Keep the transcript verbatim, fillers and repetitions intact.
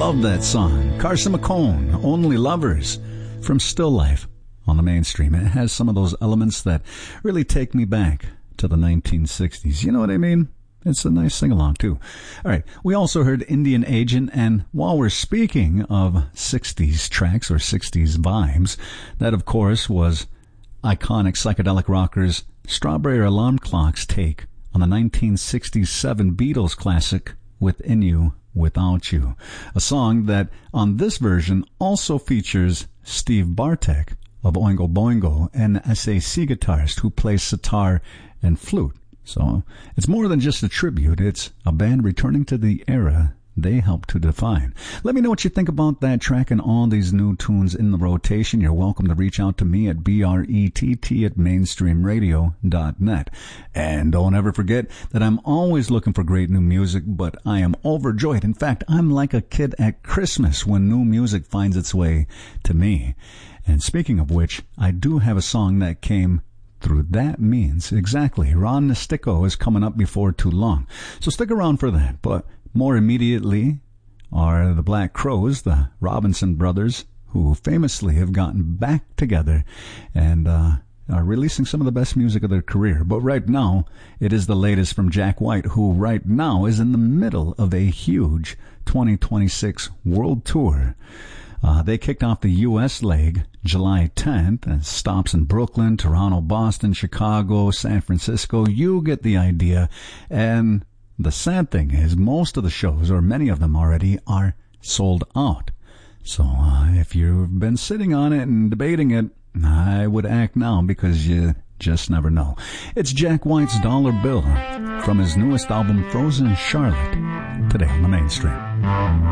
Love that song. Carson McCone, Only Lovers, from Still Life on the mainstream. It has some of those elements that really take me back to the nineteen sixties. You know what I mean? It's a nice sing-along, too. All right, we also heard Indian Agent, and while we're speaking of sixties tracks or sixties vibes, that, of course, was iconic psychedelic rockers Strawberry Alarm Clock's take on the nineteen sixty-seven Beatles classic Within You, Without You, a song that, on this version, also features Steve Bartek of Oingo Boingo, an S A C guitarist who plays sitar and flute. So it's more than just a tribute. It's a band returning to the era they helped to define. Let me know what you think about that track and all these new tunes in the rotation. You're welcome to reach out to me at B R E T T at mainstream radio dot net. And don't ever forget that I'm always looking for great new music, but I am overjoyed. In fact, I'm like a kid at Christmas when new music finds its way to me. And speaking of which, I do have a song that came through that means. Exactly. Ron Nestico is coming up before too long. So stick around for that. But more immediately are the Black Crowes, the Robinson brothers, who famously have gotten back together and uh, are releasing some of the best music of their career. But right now, it is the latest from Jack White, who right now is in the middle of a huge twenty twenty-six world tour. Uh, they kicked off the U S leg July tenth, and stops in Brooklyn, Toronto, Boston, Chicago, San Francisco. You get the idea. And the sad thing is, most of the shows, or many of them already, are sold out. So uh, if you've been sitting on it and debating it, I would act now, because you just never know. It's Jack White's Dollar Bill from his newest album, Frozen Charlotte, today on the mainstream.